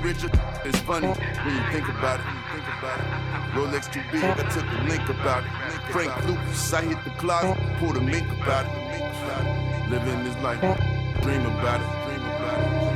richer. It's funny when you think about it. Rolex too big, I took a link about it. Frank Lucas, I hit the closet, pulled a mink about it. Living this life, dream about it.